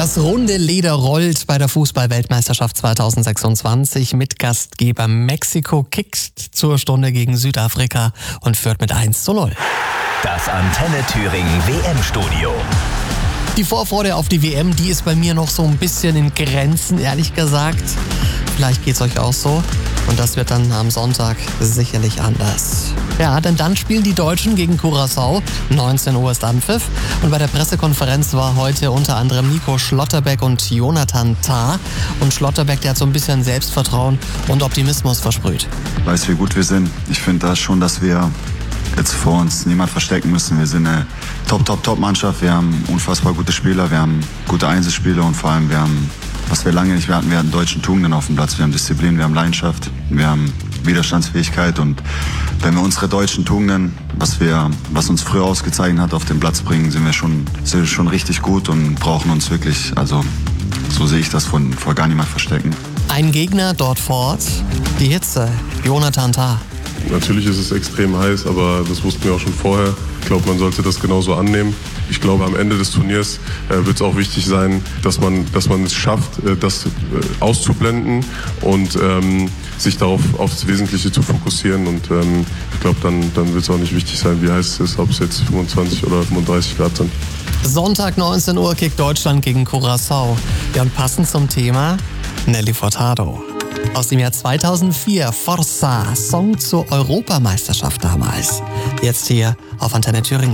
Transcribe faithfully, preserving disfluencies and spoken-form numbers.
Das runde Leder rollt bei der Fußball-Weltmeisterschaft zweitausendsechsundzwanzig mit Gastgeber Mexiko, kickt zur Stunde gegen Südafrika und führt mit eins zu null. Das Antenne Thüringen W M-Studio. Die Vorfreude auf die W M, die ist bei mir noch so ein bisschen in Grenzen, ehrlich gesagt. Vielleicht geht's euch auch so. Und das wird dann am Sonntag sicherlich anders. Ja, denn dann spielen die Deutschen gegen Curaçao. neunzehn Uhr ist Anpfiff. Und bei der Pressekonferenz war heute unter anderem Nico Schlotterbeck und Jonathan Tah. Und Schlotterbeck, der hat so ein bisschen Selbstvertrauen und Optimismus versprüht. Ich weiß, wie gut wir sind. Ich finde da schon, dass wir jetzt vor uns niemand verstecken müssen. Wir sind eine Top, Top, Top-Mannschaft. Wir haben unfassbar gute Spieler, wir haben gute Einzelspieler und vor allem wir haben, was wir lange nicht mehr hatten, wir hatten deutschen Tugenden auf dem Platz. Wir haben Disziplin, wir haben Leidenschaft, wir haben Widerstandsfähigkeit und wenn wir unsere deutschen Tugenden, was wir, was uns früher ausgezeichnet hat, auf den Platz bringen, sind wir schon, sind wir schon richtig gut und brauchen uns wirklich, also so sehe ich das, von vor gar niemand verstecken. Ein Gegner dort vor Ort, die Hitze, Jonathan Tah. Natürlich ist es extrem heiß, aber das wussten wir auch schon vorher. Ich glaube, man sollte das genauso annehmen. Ich glaube, am Ende des Turniers äh, wird es auch wichtig sein, dass man, dass man es schafft, äh, das äh, auszublenden und ähm, sich darauf auf das Wesentliche zu fokussieren. Und ähm, ich glaube, dann, dann wird es auch nicht wichtig sein, wie heiß es ist, ob es jetzt fünfundzwanzig oder fünfunddreißig Grad sind. Sonntag neunzehn Uhr kickt Deutschland gegen Curaçao. Ja, und passend zum Thema Nelly Furtado. Aus dem Jahr zweitausendvier, Forza, Song zur Europameisterschaft damals. Jetzt hier auf Antenne Thüringen.